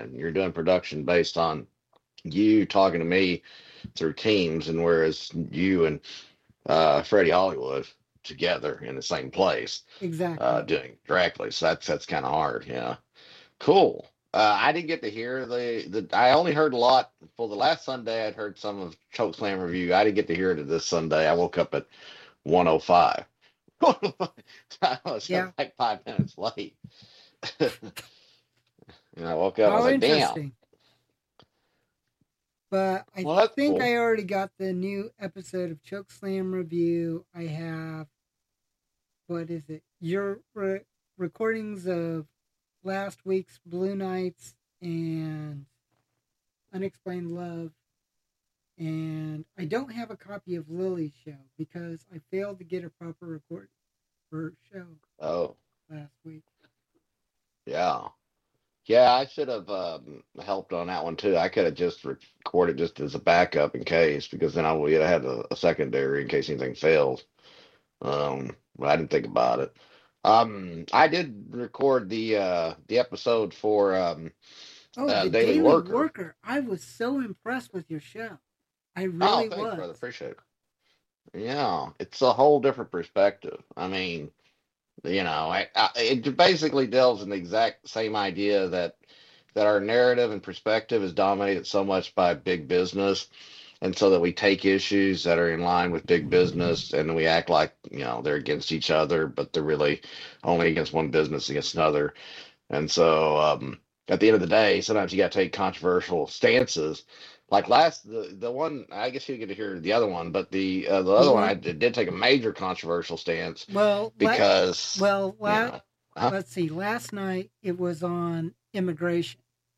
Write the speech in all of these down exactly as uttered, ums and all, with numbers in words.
You're doing production based on you talking to me through Teams, and whereas you and uh, Freddie Hollywood together in the same place, uh, Exactly. doing directly. So that's that's kind of hard. Yeah. Cool. Uh, I didn't get to hear the, the I only heard a lot for the last Sunday. I'd heard some of Chokeslam review. I didn't get to hear it this Sunday. I woke up at one oh five. I was Yeah. like five minutes late. And I woke up, I was How like, damn. interesting. But I Well, that's think cool. I already got the new episode of Chokeslam review. I have, what is it? Your re- recordings of last week's Blue Nights and Unexplained Love. And I don't have a copy of Lily's show because I failed to get a proper record for her show Oh, last week. yeah. Yeah, I should have um, helped on that one too. I could have just recorded just as a backup in case, because then I would have had a, a secondary in case anything fails. Um, but I didn't think about it. Um, I did record the uh the episode for um Oh, uh The Daily Daily Worker. Worker. I was so impressed with your show. I Oh, really thanks, brother. was. Appreciate it. Yeah, it's a whole different perspective. I mean, you know, I, I, it basically delves in the exact same idea that that our narrative and perspective is dominated so much by big business, and so that we take issues that are in line with big business and we act like, you know, they're against each other, but they're really only against one business against another. And so, um, at the end of the day, sometimes you got to take controversial stances. Like last, the the one, I guess you get to hear the other one, but the uh, the The other one, I one, did, did take a major controversial stance well, let, because, well, you la, know, huh? let's see. Last night it was on immigration,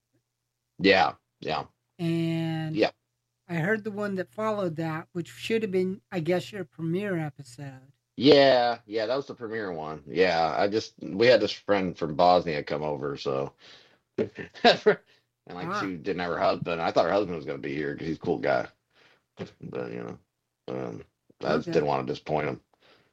Yeah, yeah, and yeah, I heard the one that followed that, which should have been, I guess, your premiere episode. yeah, yeah. That was the premiere one. Yeah, I just we had this friend from Bosnia come over, so and like Ah, she didn't have her husband. I thought her husband was going to be here because he's a cool guy, but you know, um, I just okay. didn't want to disappoint him.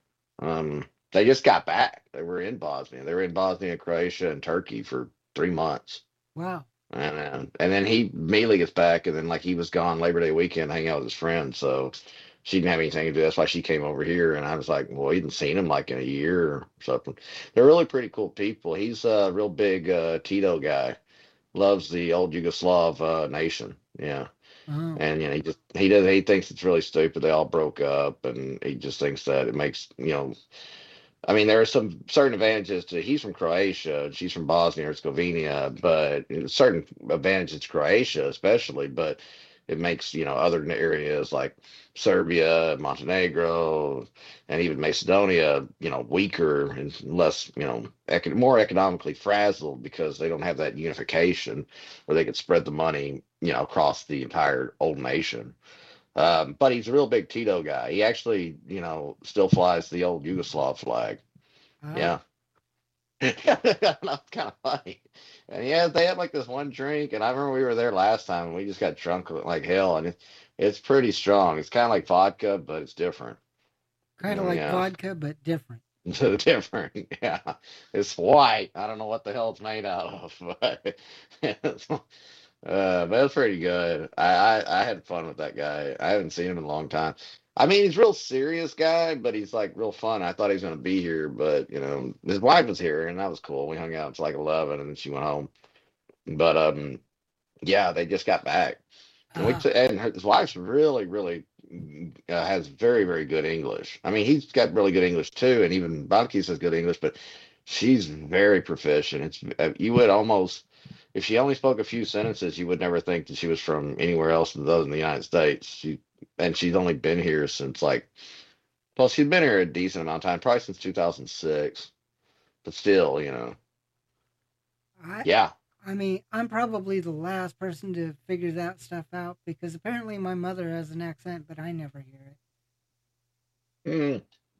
Um, they just got back. They were in Bosnia. They were in Bosnia, Croatia, and Turkey for three months. Wow. And then, and then he immediately gets back, and then like he was gone Labor Day weekend, hanging out with his friends. So she didn't have anything to do. That's why she came over here. And I was like, well, he hadn't seen him like in a year or something. They're really pretty cool people. He's a real big uh, Tito guy. Loves the old Yugoslav uh, nation. Yeah. Oh, And you know, he just he does he thinks it's really stupid. They all broke up, and he just thinks that it makes you know I mean, there are some certain advantages to. He's from Croatia, and she's from Bosnia Herzegovina, but you know, certain advantages to Croatia, especially. But it makes you know other areas like Serbia, Montenegro, and even Macedonia, you know, weaker and less, you know, econ- more economically frazzled because they don't have that unification where they could spread the money, you know, across the entire old nation. Um, but he's a real big Tito guy. He actually, you know, still flies the old Yugoslav flag. ah, Yeah. That's kind of funny. And yeah, they had like this one drink, and I remember we were there last time, and we just got drunk like hell, and it, it's pretty strong. It's kind of like vodka, but it's different. kind of Mm, like yeah, vodka, but different. it's different. Yeah, it's white. I don't know what the hell it's made out of, but it's, uh, but it's pretty good. I, I I had fun with that guy. I haven't seen him in a long time. I mean, he's a real serious guy, but he's like real fun. I thought he was gonna be here, but you know, his wife was here, and that was cool. We hung out until like eleven, and then she went home. But um, yeah, they just got back, and we Ah, t- and her, his wife's really, really uh, has very, very good English. I mean, he's got really good English too, and even Bobke says good English, but she's very proficient. It's uh, you would almost if she only spoke a few sentences, you would never think that she was from anywhere else than those in the United States. She and she's only been here since like well, she's been here a decent amount of time, probably since two thousand six. But still, you know, I, yeah. I mean, I'm probably the last person to figure that stuff out because apparently my mother has an accent, but I never hear it. Mm,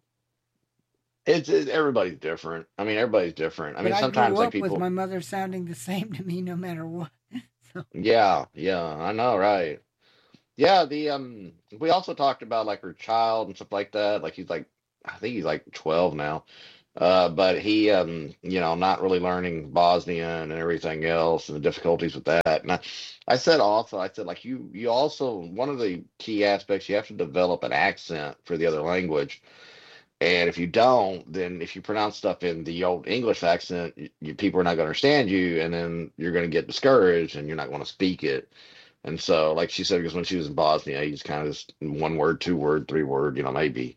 it's it, everybody's different. I mean, everybody's different. I But mean, I grew sometimes like up with people, my mother sounding the same to me no matter what. So, yeah, yeah, I know, right? Yeah, the um, we also talked about like her child and stuff like that. Like he's like, I think he's like twelve now, Uh, but he, um, you know, not really learning Bosnian and everything else, and the difficulties with that. And I, I said also, I said like you, you also one of the key aspects you have to develop an accent for the other language. And if you don't, then if you pronounce stuff in the old English accent, you, you, people are not going to understand you, and then you're going to get discouraged, and you're not going to speak it. And so, like she said, because when she was in Bosnia, he just kind of just one word, two word, three word, you know, maybe,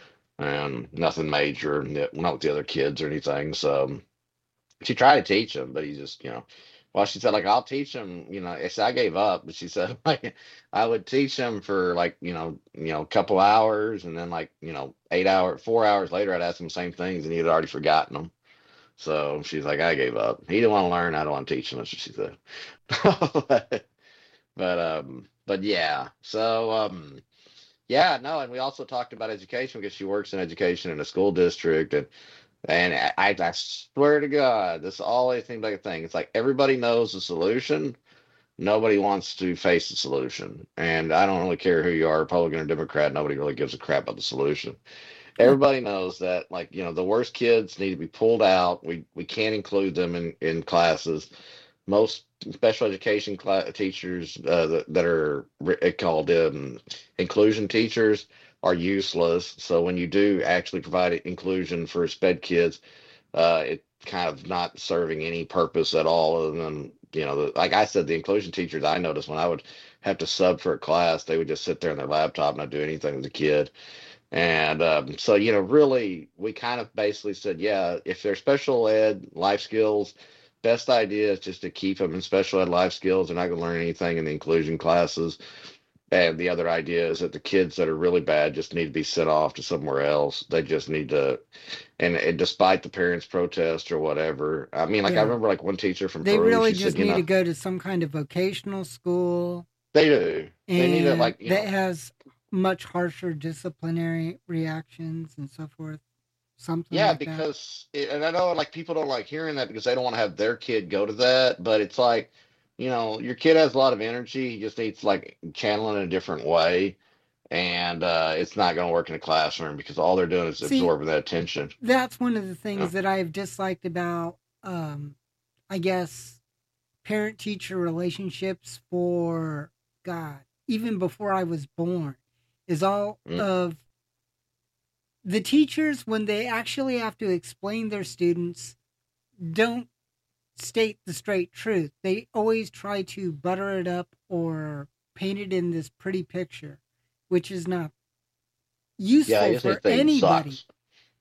and nothing major, not with the other kids or anything. So she tried to teach him, but he just, you know, well, she said like I'll teach him. You know, I said I gave up, but she said like I would teach him for like you know, you know, a couple hours, and then like you know, eight hours, four hours later, I'd ask him the same things, and he'd already forgotten them. So she's like, I gave up. He didn't want to learn. I don't want to teach him. That's what she said. but, but um, but yeah. So um, yeah, no, and we also talked about education because she works in education in a school district, and and I, I swear to God, this always seems like a thing. It's like everybody knows the solution. Nobody wants to face the solution. And I don't really care who you are, Republican or Democrat. Nobody really gives a crap about the solution. Everybody knows that, like, you know, the worst kids need to be pulled out. We we can't include them in, in classes. Most special education class teachers uh, that, that are called um, inclusion teachers are useless. So when you do actually provide inclusion for sped kids, uh, it kind of not serving any purpose at all other than, you know, the, like I said, the inclusion teachers I noticed when I would have to sub for a class, they would just sit there on their laptop and not do anything as a kid. And um, so, you know, really, we kind of basically said, yeah, if they're special ed life skills, best idea is just to keep them in special ed life skills. They're not going to learn anything in the inclusion classes. And the other idea is that the kids that are really bad just need to be sent off to somewhere else. They just need to, and, and despite the parents' protest or whatever. I mean, like I Yeah. remember like one teacher from They Peru, really she just said, you need to know, go to some kind of vocational school, they do. They need to and like, you that know, has much harsher disciplinary reactions and so forth. Something yeah, like that. because, it, and I know like people don't like hearing that because they don't want to have their kid go to that, but it's like, you know, your kid has a lot of energy. He just needs like channeling in a different way. And uh, it's not going to work in a classroom because all they're doing is See, absorbing that attention. that's one of the Yeah. things that I've disliked about, um, I guess, parent teacher relationships for God, even before I was born, is all Mm. of the teachers, when they actually have to explain their students, don't state the straight truth. They always try to butter it up or paint it in this pretty picture, which is not Yeah, I useful just need for to say anybody. sucks.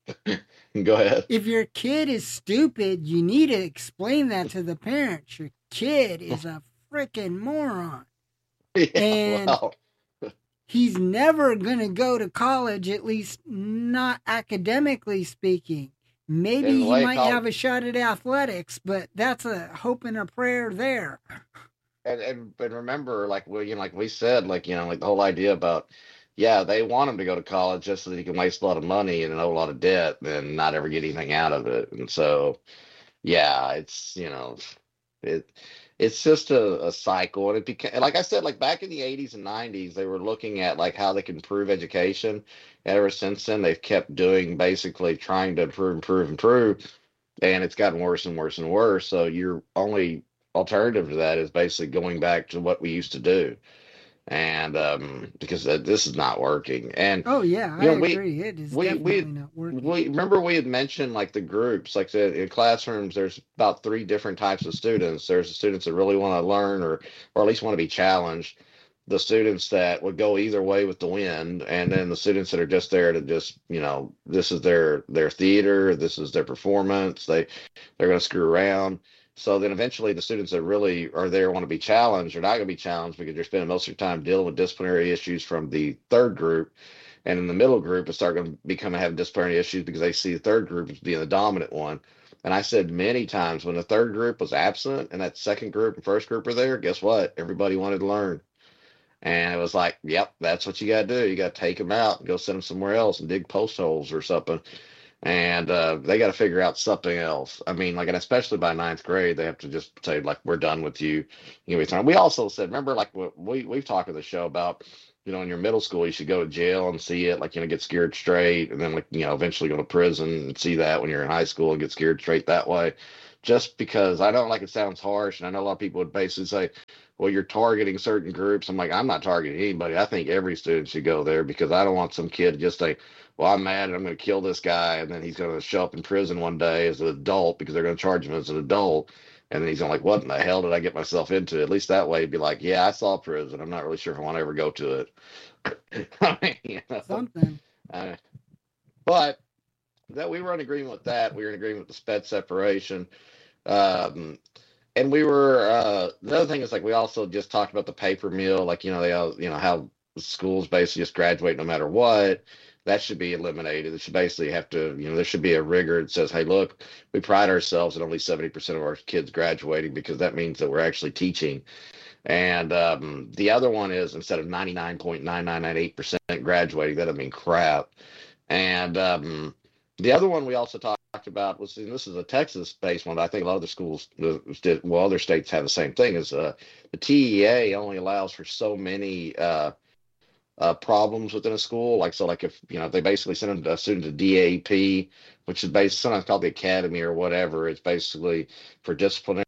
Go ahead. If your kid is stupid, you need to explain that to the parents. Your kid is a freaking moron. Yeah, And well, he's never going to go to college, at least not academically speaking. in Maybe the he way might college, have a shot at athletics, but that's a hope and a prayer there. and, and and remember, like we, you know, like we said, like you know, like the whole idea about, yeah, they want him to go to college just so that he can waste a lot of money and owe a lot of debt and not ever get anything out of it. And so, yeah, it's you know, it it's just a, a cycle, and it became like I said, like back in the eighties and nineties, they were looking at like how they can improve education. Ever since then, they've kept doing basically trying to improve, improve, improve, and it's gotten worse and worse and worse. So your only alternative to that is basically going back to what we used to do, and um, because uh, this is not working. And Oh, yeah, I you know, we agree. It is we definitely we not working. we remember we had mentioned like the groups, like the in classrooms. There's about three different types of students. There's the students that really want to learn, or or at least want to be challenged. The students that would go either way with the wind, and then the students that are just there to just, you know, this is their their theater, this is their performance. They they're going to screw around. So then eventually the students that really are there want to be challenged are not going to be challenged because they're spending most of their time dealing with disciplinary issues from the third group. And in the middle group, it's start going to become having disciplinary issues because they see the third group as being the dominant one. And I said many times when the third group was absent and that second group and first group were there, guess what? Everybody wanted to learn. And it was like, yep, that's what you got to do. You got to take them out and go send them somewhere else and dig post holes or something. and uh, they got to figure out something else. I mean, like, and especially by ninth grade, they have to just say, like, we're done with you. You know, we also said, remember, like, what we we've talked on the show about, you know, in your middle school, you should go to jail and see it, like, you know, get scared straight, and then, like, you know, eventually go to prison and see that when you're in high school and get scared straight that way. Just because I don't like it sounds harsh, and I know a lot of people would basically say, well, you're targeting certain groups. I'm like, I'm not targeting anybody. I think every student should go there because I don't want some kid to just say, well, I'm mad and I'm going to kill this guy. And then he's going to show up in prison one day as an adult because they're going to charge him as an adult. And then he's going to like, what in the hell did I get myself into? At least that way, he'd be like, yeah, I saw prison. I'm not really sure if I want to ever go to it. I mean, you know, Something. uh, but that we were in agreement with that. We were in agreement with the sped separation. Um, and we were uh the other thing is like we also just talked about the paper mill, like you know they all you know how schools basically just graduate no matter what. That should be eliminated. It should basically have to, you know, there should be a rigor that says, hey, look, we pride ourselves at only seventy percent of our kids graduating because that means that we're actually teaching. And um, the other one is instead of ninety-nine point nine nine nine eight percent graduating, that'll mean crap. And um, the other one we also talked about was, and this is a Texas-based one, but I think a lot of the schools, uh, did, well, other states have the same thing, is uh, the T E A only allows for so many uh, uh, problems within a school. Like, so like if, you know, they basically send a student to D A P, which is based sometimes called the academy or whatever. It's basically for disciplinary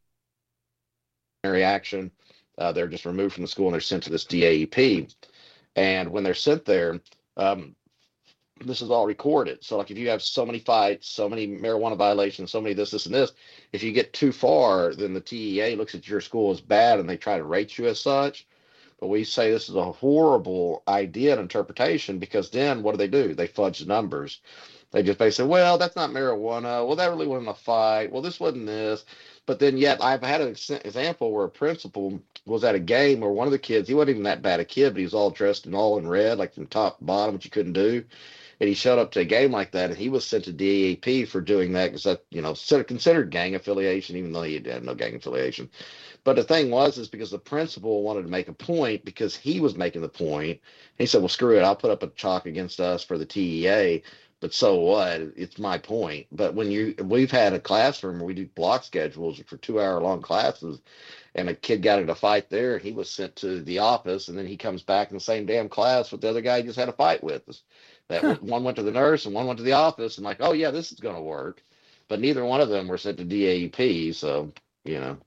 action. Uh, they're just removed from the school and they're sent to this D A P. And when they're sent there, um, this is all recorded. So like if you have so many fights, so many marijuana violations, so many this, this, and this, if you get too far, then the T E A looks at your school as bad and they try to rate you as such. But we say this is a horrible idea and interpretation because then what do they do? They fudge the numbers. They just basically say, well, that's not marijuana. Well, that really wasn't a fight. Well, this wasn't this. But then yet I've had an example where a principal was at a game where one of the kids, he wasn't even that bad a kid, but he was all dressed in all in red, like from top to bottom, which you couldn't do. And he showed up to a game like that, and he was sent to D A P for doing that because that, you know, considered gang affiliation, even though he had no gang affiliation. But the thing was, is because the principal wanted to make a point because he was making the point. He said, well, screw it. I'll put up a chalk against us for the T E A. But so what? It's my point. But when you, we've had a classroom where we do block schedules for two hour long classes, and a kid got in a fight there, and he was sent to the office, and then he comes back in the same damn class with the other guy he just had a fight with. That one went to the nurse and one went to the office, and like, oh yeah, this is going to work. But neither one of them were sent to D A P. So you know.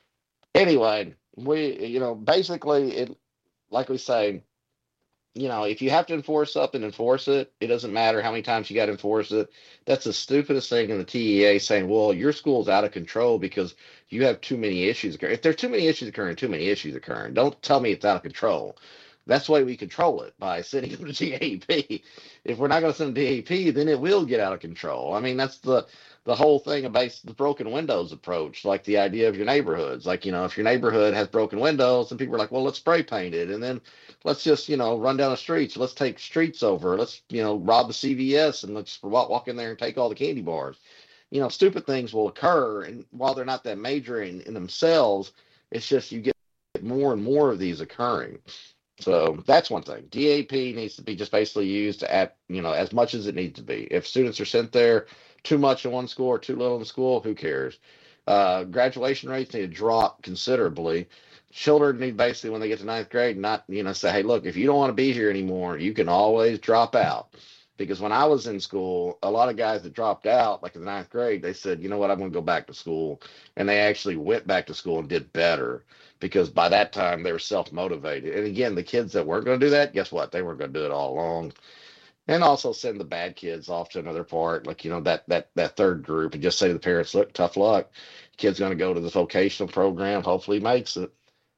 Anyway, we you know basically it, like we say, you know, if you have to enforce something, enforce it. It doesn't matter how many times you got to enforce it. That's the stupidest thing in the T E A saying, well, your school's out of control because you have too many issues occurring. If there's too many issues occurring, too many issues occurring. Don't tell me it's out of control. That's the way we control it, by sending them to D A P. If we're not going to send them to D A P, then it will get out of control. I mean, that's the the whole thing about the broken windows approach, like the idea of your neighborhoods. Like, you know, if your neighborhood has broken windows, and people are like, well, let's spray paint it, and then let's just, you know, run down the streets. Let's take streets over. Let's, you know, rob the C V S and let's walk, walk in there and take all the candy bars. You know, stupid things will occur, and while they're not that major in, in themselves, it's just you get more and more of these occurring. So that's one thing. D A P needs to be just basically used at, you know, as much as it needs to be. If students are sent there too much in one school or too little in the school, who cares? Uh, graduation rates need to drop considerably. Children need basically, when they get to ninth grade, not, you know, say, hey, look, if you don't want to be here anymore, you can always drop out. Because when I was in school, a lot of guys that dropped out, like in the ninth grade, they said, you know what, I'm going to go back to school. And they actually went back to school and did better because by that time they were self-motivated. And again, the kids that weren't going to do that, guess what? They weren't going to do it all along. And also send the bad kids off to another part, like, you know, that that that third group, and just say to the parents, look, tough luck. Kid's going to go to this vocational program. Hopefully he makes it.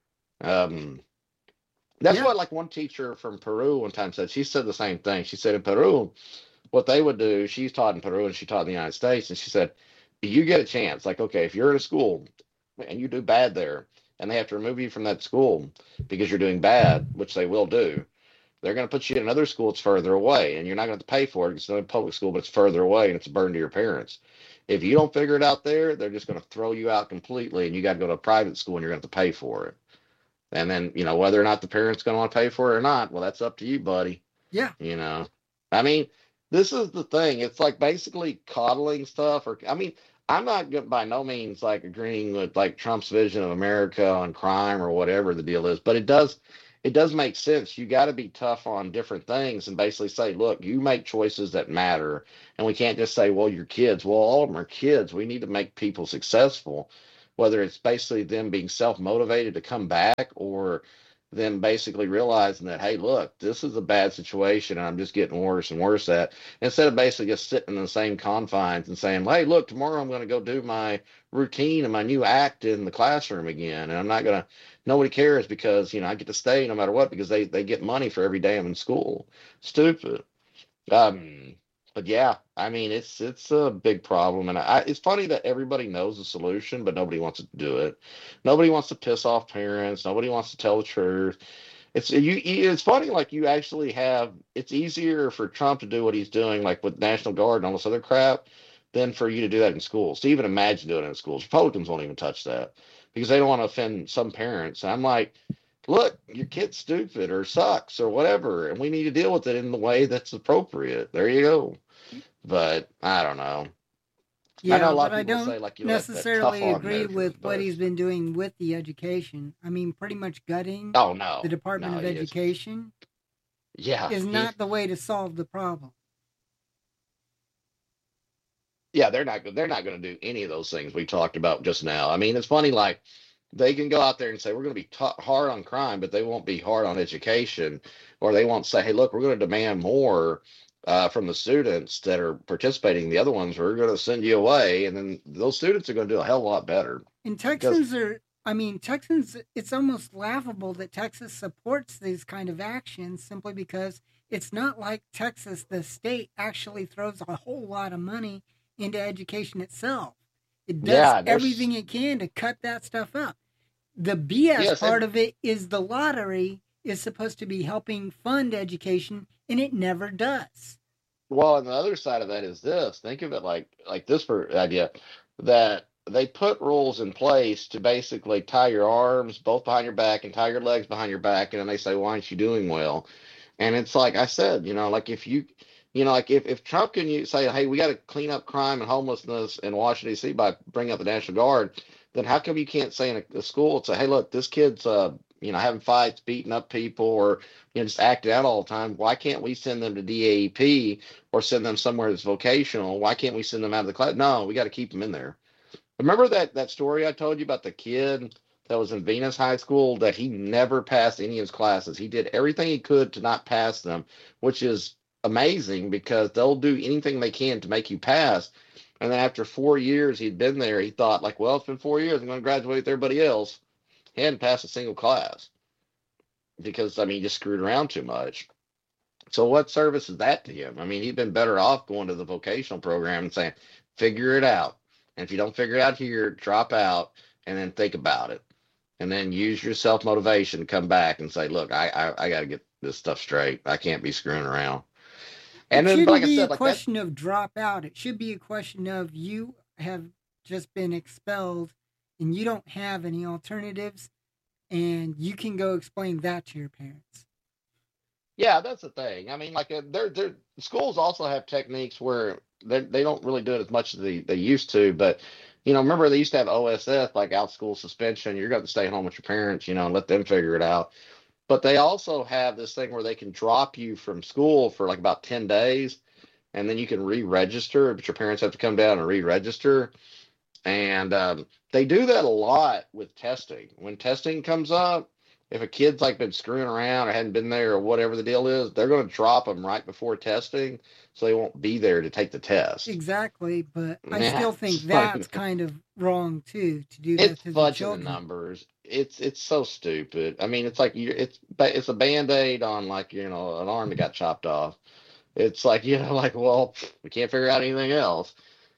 Um, that's Yeah. what, like, one teacher from Peru one time said. She said the same thing. She said in Peru, what they would do, she's taught in Peru and she taught in the United States. And she said, you get a chance. Like, okay, if you're in a school and you do bad there and they have to remove you from that school because you're doing bad, which they will do, they're going to put you in another school that's further away, and you're not going to have to pay for it. It's not a public school, but it's further away, and it's a burden to your parents. If you don't figure it out there, they're just going to throw you out completely, and you got to go to a private school, and you're going to have to pay for it. And then, you know, whether or not the parents going to want to pay for it or not, well, that's up to you, buddy. Yeah. You know, I mean, this is the thing. It's like basically coddling stuff. Or I mean, I'm not go- by no means like agreeing with like Trump's vision of America on crime or whatever the deal is, but it does it does make sense. You got to be tough on different things and basically say, look, you make choices that matter, and we can't just say, well, your kids. Well, all of them are kids. We need to make people successful, whether it's basically them being self motivated to come back or them basically realizing that, hey, look, this is a bad situation and I'm just getting worse and worse at, instead of basically just sitting in the same confines and saying, hey, look, tomorrow I'm going to go do my routine and my new act in the classroom again. And I'm not going to, nobody cares because, you know, I get to stay no matter what because they, they get money for every day I'm in school. Stupid. Um, but yeah, I mean, it's it's a big problem, and I, it's funny that everybody knows the solution, but nobody wants to do it. Nobody wants to piss off parents. Nobody wants to tell the truth. It's you. you- It's funny, like you actually have. It's easier for Trump to do what he's doing, like with National Guard and all this other crap, than for you to do that in schools. To even imagine doing it in schools, Republicans won't even touch that because they don't want to offend some parents. And I'm like, look, your kid's stupid or sucks or whatever, and we need to deal with it in the way that's appropriate. There you go. But I don't know. I know Yeah, a lot but of I people don't say like you know that, that tough necessarily on agree measures, with what but he's been doing with the education. I mean, pretty much gutting oh the no, Department no, of he is. Education Yeah, is he. not the way to solve the problem. Yeah, they're not. They're not going to do any of those things we talked about just now. I mean, it's funny. Like they can go out there and say we're going to be ta hard on crime, but they won't be hard on education, or they won't say, hey, look, we're going to demand more uh, from the students that are participating. The other ones, we're going to send you away, and then those students are going to do a hell of a lot better And because Texans are, I mean, Texans, it's almost laughable that Texas supports these kind of actions simply because it's not like Texas, the state, actually throws a whole lot of money into education itself. It does yeah, everything there's it can to cut that stuff up. The B S yes, part and of it is the lottery is supposed to be helping fund education, and it never does. well, and the other side of that is this. Think of it like like this for idea that they put rules in place to basically tie your arms both behind your back and tie your legs behind your back, and then they say, "Why aren't you doing well?" And it's like I said, you know, like if you, you know, like if if Trump can you say, "Hey, we got to clean up crime and homelessness in Washington D C by bringing up the National Guard," then how come you can't say in a, a school, say, "Hey, look, this kid's uh, you know, having fights, beating up people, or you know, just acting out all the time. Why can't we send them to D A E P?" or send them somewhere that's vocational. Why can't we send them out of the class? No, we got to keep them in there. Remember that that story I told you about the kid that was in Venus High School that he never passed any of his classes. He did everything he could to not pass them, which is amazing because they'll do anything they can to make you pass. And then after four years he'd been there, he thought like, well, it's been four years. I'm going to graduate with everybody else. He hadn't passed a single class because I mean, he just screwed around too much. So what service is that to him? I mean, he'd been better off going to the vocational program and saying, figure it out. And if you don't figure it out here, drop out and then think about it. And then use your self motivation to come back and say, look, I I, I got to get this stuff straight. I can't be screwing around. And It then, shouldn't like I be a said, like that. question of drop out. It should be a question of you have just been expelled and you don't have any alternatives, and you can go explain that to your parents. Yeah, that's the thing. I mean, like uh, they're they're schools also have techniques where they they don't really do it as much as they, they used to. But you know, remember they used to have O S S, like out school suspension. You're going to stay home with your parents, you know, and let them figure it out. But they also have this thing where they can drop you from school for like about ten days, and then you can re-register, but your parents have to come down and re-register. And um, they do that a lot with testing. When testing comes up, if a kid's like been screwing around or hadn't been there or whatever the deal is, they're going to drop them right before testing so they won't be there to take the test. Exactly, but I Yeah, still it's think funny. that's kind of wrong too, to do that It's to the fudging the children. numbers. It's it's so stupid. I mean, it's like you it's ba- it's a band-aid on like, you know, an arm that got chopped off. It's like, you know, like, well, we can't figure out anything else.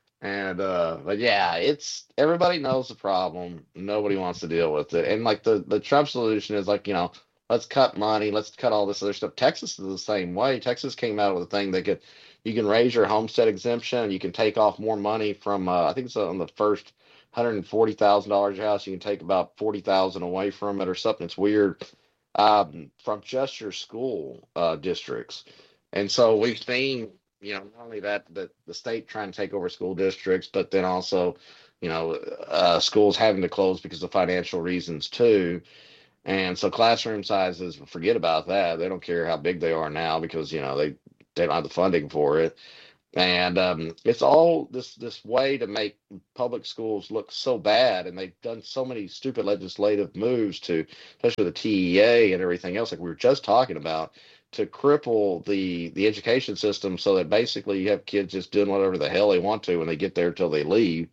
And uh but yeah, it's everybody knows the problem. Nobody wants to deal with it. And like the the Trump solution is like, you know, let's cut money, let's cut all this other stuff. Texas is the same way. Texas came out with a thing that could you can raise your homestead exemption, you can take off more money from uh, I think it's on the first one hundred forty thousand dollars your house, you can take about forty thousand away from it or something. It's weird. Um, from just your school uh districts. And so we've seen you know, not only that, the, the state trying to take over school districts, but then also, you know, uh, schools having to close because of financial reasons too. And so classroom sizes, forget about that. They don't care how big they are now because, you know, they, they don't have the funding for it. And um, it's all this this way to make public schools look so bad, and they've done so many stupid legislative moves to, especially the T E A and everything else, like we were just talking about, to cripple the the education system, so that basically you have kids just doing whatever the hell they want to when they get there till they leave.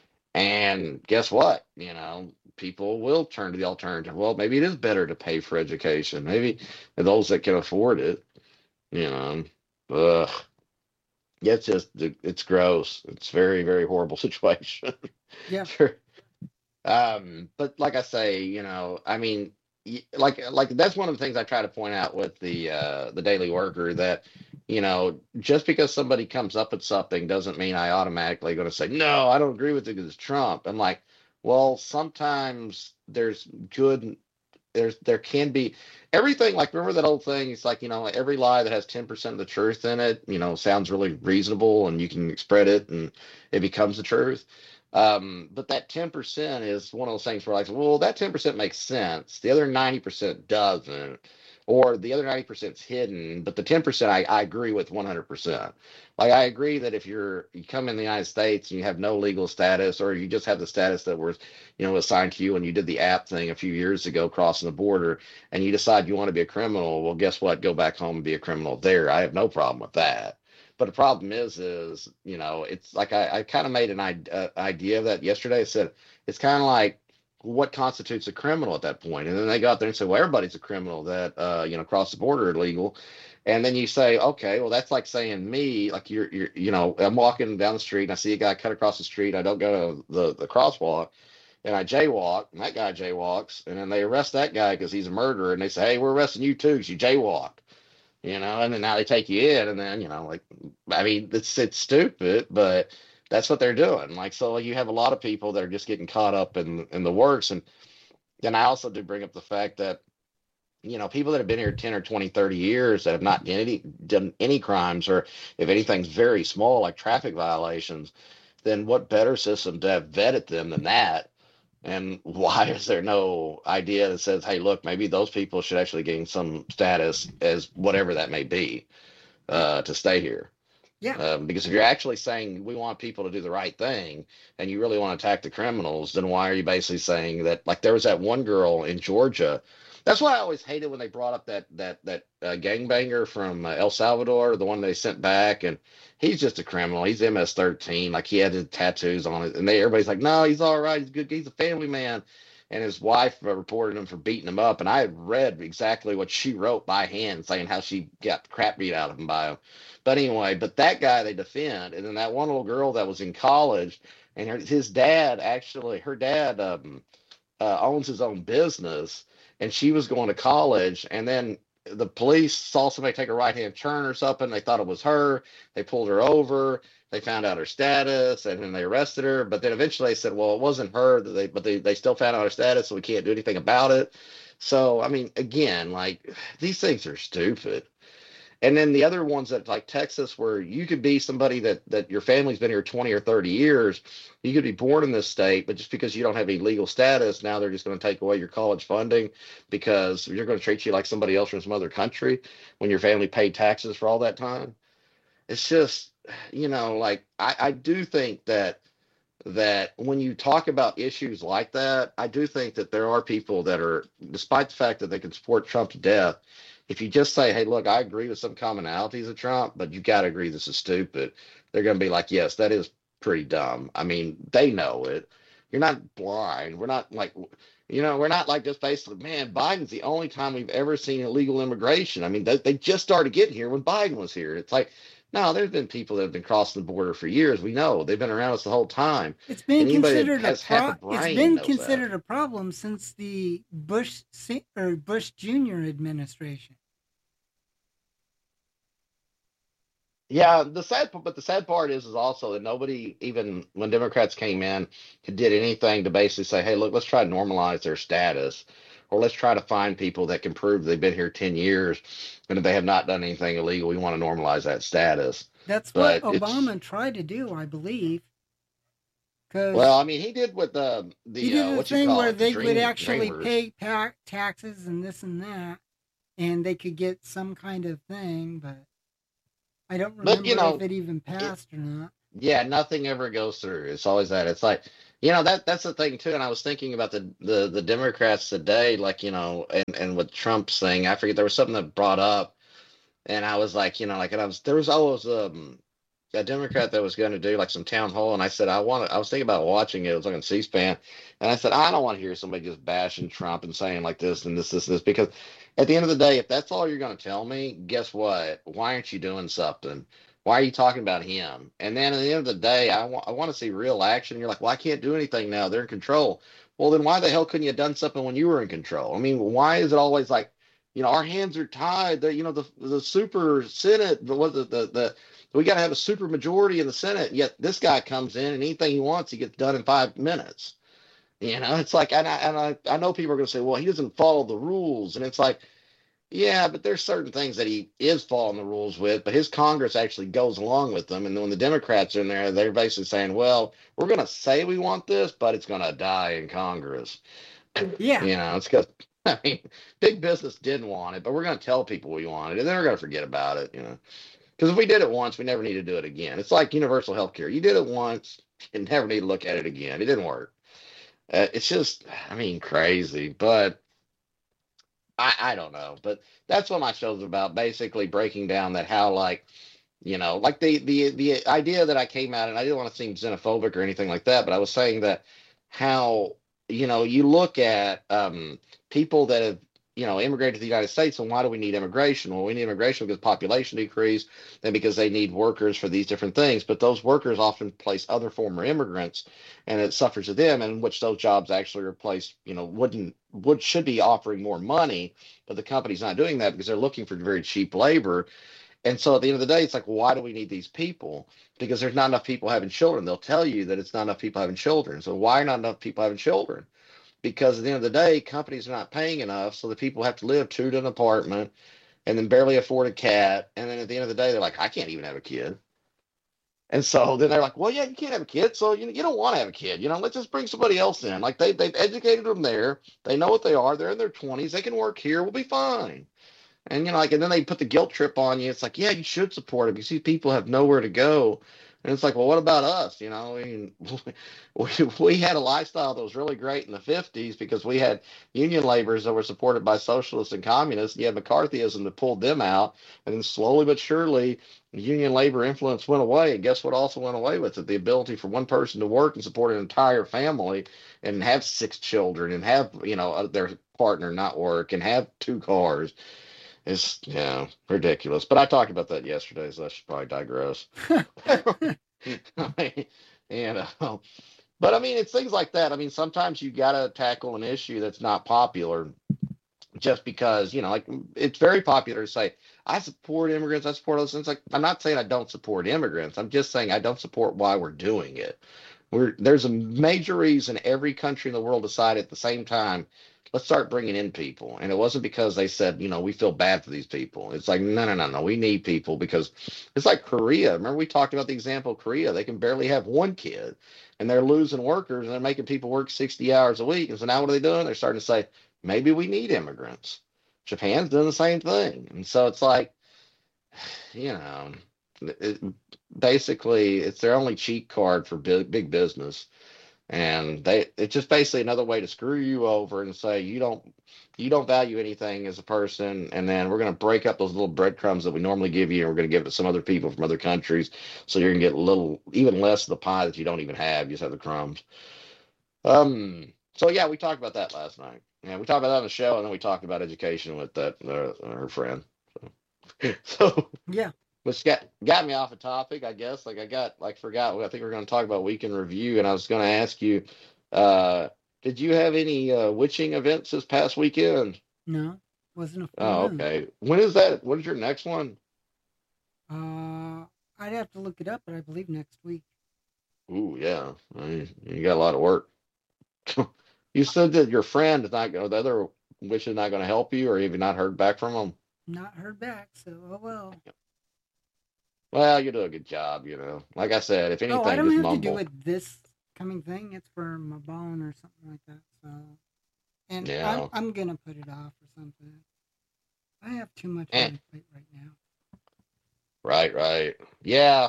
And guess what? You know, people will turn to the alternative. Well, maybe it is better to pay for education. Maybe those that can afford it. You know, ugh. Yeah, it's just it's gross. It's very, very horrible situation. Yeah. Sure. Um, but like I say, you know, I mean, y- like like that's one of the things I try to point out with the uh the Daily Worker, that, you know, just because somebody comes up with something doesn't mean I automatically going to say, no, I don't agree with it because it's Trump. I'm like, well, sometimes there's good there's there can be everything, like, remember that old thing, it's like, you know, every lie that has ten percent of the truth in it, you know, sounds really reasonable and you can spread it and it becomes the truth. Um, but that ten percent is one of those things where, like, well, that ten percent makes sense, the other ninety percent doesn't, or the other ninety percent is hidden, but the ten percent I, I agree with one hundred percent. Like, I agree that if you're you come in the United States and you have no legal status, or you just have the status that was, you know, assigned to you, and you did the app thing a few years ago crossing the border, and you decide you want to be a criminal, well, guess what? Go back home and be a criminal there. I have no problem with that. But the problem is, is, you know, it's like I, I kind of made an uh, idea of that yesterday. I said, it's kind of like, what constitutes a criminal at that point? And then they got there and said, well, everybody's a criminal that, uh, you know, cross the border illegal. And then you say, okay, well, that's like saying me, like you're, you're, you know, I'm walking down the street and I see a guy cut across the street. I don't go to the, the crosswalk, and I jaywalk, and that guy jaywalks, and then they arrest that guy because he's a murderer, and they say, hey, we're arresting you too because you jaywalked, you know, and then now they take you in, and then, you know, like, I mean, it's it's stupid, but that's what they're doing. Like, so you have a lot of people that are just getting caught up in in the works. And then I also do bring up the fact that, you know, people that have been here ten or twenty, thirty years that have not done any, done any crimes, or if anything's very small, like traffic violations, then what better system to have vetted them than that? And why is there no idea that says, hey, look, maybe those people should actually gain some status as whatever that may be, Yeah. uh, to stay here? Yeah. Um, because if you're actually saying we want people to do the right thing and you really want to attack the criminals, then why are you basically saying that? Like, there was that one girl in Georgia. That's why I always hated when they brought up that that that uh, gangbanger from uh, El Salvador, the one they sent back, and he's just a criminal. He's M S thirteen, like he had his tattoos on it, and they everybody's like, no, he's all right, he's good, he's a family man. And his wife uh, reported him for beating him up, and I had read exactly what she wrote by hand, saying how she got the crap beat out of him by him. But anyway, but that guy they defend, and then that one little girl that was in college, and her, his dad actually, her dad um, uh, owns his own business, and she was going to college, and then the police saw somebody take a right hand turn or something. They thought it was her. They pulled her over. They found out her status, and then they arrested her. But then eventually they said, well, it wasn't her. That they, but they, they still found out her status, so we can't do anything about it. So, I mean, again, like, these things are stupid. And then the other ones that, like Texas, where you could be somebody that that your family's been here twenty or thirty years, you could be born in this state, but just because you don't have any legal status, now they're just going to take away your college funding because you're going to treat you like somebody else from some other country when your family paid taxes for all that time. It's just, you know, like, I, I do think that that when you talk about issues like that, I do think that there are people that are, despite the fact that they can support Trump to death, if you just say, hey, look, I agree with some commonalities of Trump, but you got to agree this is stupid, they're going to be like, yes, that is pretty dumb. I mean, they know it. You're not blind. We're not like, you know, we're not like just basically, man, Biden's the only time we've ever seen illegal immigration. I mean, they, they just started getting here when Biden was here. It's like, no, there's been people that have been crossing the border for years. We know they've been around us the whole time. It's been considered a pro- a it's been considered that. a problem since the Bush or Bush Junior administration. Yeah, the sad but the sad part is is also that nobody, even when Democrats came in, did anything to basically say, hey, look, let's try to normalize their status, or let's try to find people that can prove they've been here ten years, and if they have not done anything illegal, we want to normalize that status. That's what But it's Obama tried to do, I believe. Because well, I mean, he did with the he the did uh, the what you thing call where it, the they would dream actually dreamers. pay pa- taxes and this and that, and they could get some kind of thing, but I don't But you remember if know, it even it, passed or not. yeah, nothing ever goes through. It's always that. It's like, you know, that that's the thing too. And I was thinking about the the the Democrats today, like, you know, and and with Trump's thing, I forget there was something that brought up, and I was like, you know, like, and I was there was always um a Democrat that was going to do like some town hall, and I said I want I was thinking about watching it. It was like on C-SPAN, and I said I don't want to hear somebody just bashing Trump and saying like this and this this this because at the end of the day, if that's all you're going to tell me, guess what? Why aren't you doing something? Why are you talking about him? And then at the end of the day, I want I want to see real action. You're like, well, I can't do anything now. They're in control. Well, then why the hell couldn't you have done something when you were in control? I mean, why is it always like, you know, our hands are tied? That you know, the the super Senate, the what the the, the we got to have a super majority in the Senate. Yet this guy comes in and anything he wants, he gets done in five minutes. You know, it's like, and I, and I, I know people are going to say, well, he doesn't follow the rules. And it's like, yeah, but there's certain things that he is following the rules with, but his Congress actually goes along with them. And then when the Democrats are in there, they're basically saying, well, we're going to say we want this, but it's going to die in Congress. Yeah, You know, it's because, I mean, big business didn't want it, but we're going to tell people we want it, and then we're going to forget about it, you know. Because if we did it once, we never need to do it again. It's like universal health care. You did it once, you never need to look at it again. It didn't work. Uh, it's just, I mean, crazy. But I, I don't know. But that's what my show's about. Basically, breaking down that how like you know, like the the the idea that I came out and I didn't want to seem xenophobic or anything like that, but I was saying that how you know you look at um, people that have you know immigrated to the United States, and why do we need immigration? Well, we need immigration because population decrease, and because they need workers for these different things. But those workers often place other former immigrants, and it suffers to them, in which those jobs actually replace you know wouldn't would should be offering more money, but the company's not doing that because they're looking for very cheap labor, and so at the end of the day, it's like, why do we need these people? Because there's not enough people having children. They'll tell you that it's not enough people having children. So why are not enough people having children? Because at the end of the day, companies are not paying enough, so the people have to live two to an apartment and then barely afford a cat. And then at the end of the day, they're like, I can't even have a kid. And so then they're like, well, yeah, you can't have a kid, so you, you don't want to have a kid. You know, let's just bring somebody else in. Like they they've educated them there. They know what they are. They're in their twenties. They can work here. We'll be fine. And you know, like, and then they put the guilt trip on you. It's like, yeah, you should support it because these people have nowhere to go. And it's like, well, what about us? You know, I mean, we, we had a lifestyle that was really great in the fifties because we had union laborers that were supported by socialists and communists. You had McCarthyism that pulled them out. And then slowly but surely, union labor influence went away. And guess what also went away with it? The ability for one person to work and support an entire family and have six children and have, you know, their partner not work and have two cars. It's yeah, ridiculous. But I talked about that yesterday, so I should probably digress. I mean, you know, but I mean, it's things like that. I mean, sometimes you got to tackle an issue that's not popular just because, you know, like it's very popular to say, I support immigrants, I support those things. Like, I'm not saying I don't support immigrants. I'm just saying I don't support why we're doing it. We're, there's a major reason every country in the world decided at the same time, let's start bringing in people. And it wasn't because they said, you know, we feel bad for these people. It's like, no, no, no, no. We need people because it's like Korea. Remember, we talked about the example of Korea. They can barely have one kid and they're losing workers and they're making people work sixty hours a week. And so now what are they doing? They're starting to say, maybe we need immigrants. Japan's doing the same thing. And so it's like, you know, it, basically it's their only cheat card for big, big business, and they it's just basically another way to screw you over and say you don't you don't value anything as a person, and then we're going to break up those little breadcrumbs that we normally give you and we're going to give it to some other people from other countries, so you're going to get a little even less of the pie that you don't even have. You just have the crumbs. Um so yeah, we talked about that last night. Yeah, we talked about that on the show, and then we talked about education with that uh, her friend. So, so yeah. which got got me off a topic, I guess. Like I got like forgot. I think we are going to talk about weekend review, and I was going to ask you, uh, did you have any uh, witching events this past weekend? No, wasn't a full Oh, moon. okay. When is that? What is your next one? Uh, I'd have to look it up, but I believe next week. Ooh, yeah. I mean, you got a lot of work. You said that your friend is not going. The other witch is not going to help you, or have you not heard back from them? Not heard back, so oh well. Well, you do a good job, you know. Like I said, if Oh, I anything, don't just have to do mumble. with this coming thing. It's for my bone or something like that. So, and I'm Yeah. I'm gonna put it off or something. I have too much on Eh, my plate right now. right, right. Yeah.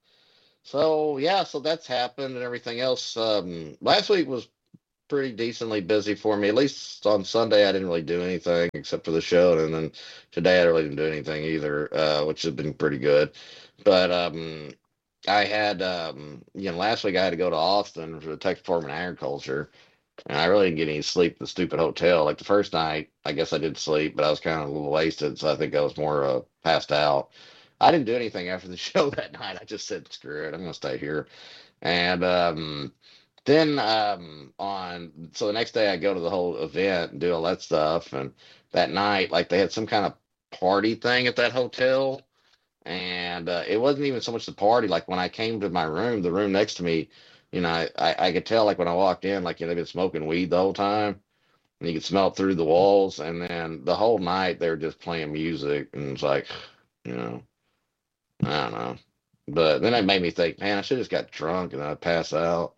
So yeah, so that's happened and everything else. Um, last week was pretty decently busy for me. At least on Sunday, I didn't really do anything except for the show, and then today I really didn't do anything either, uh, which has been pretty good. But um, I had um, you know, last week I had to go to Austin for the Texas Department of Agriculture, and I really didn't get any sleep at the stupid hotel. Like the first night, I guess I did sleep, but I was kind of a little wasted, so I think I was more uh, passed out. I didn't do anything after the show that night. I just said, screw it, I'm gonna stay here. And um, then um, on so the next day I go to the whole event and do all that stuff. And that night, like they had some kind of party thing at that hotel, and uh, it wasn't even so much the party. Like when I came to my room, the room next to me, you know, I, I, I could tell like when I walked in, like you know, they've been smoking weed the whole time, and you could smell it through the walls. And then the whole night they were just playing music, and it's like, you know, I don't know. But then it made me think, man, I should have just got drunk and I'd pass out.